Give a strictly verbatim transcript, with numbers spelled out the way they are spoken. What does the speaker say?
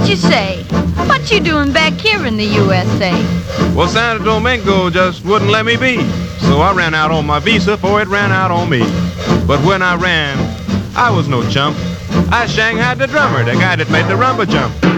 you say? What you doing back here in the U S A? Well, Santo Domingo just wouldn't let me be. So I ran out on my visa before it ran out on me. But when I ran, I was no chump. I shanghaied the drummer, the guy that made the rumba jump.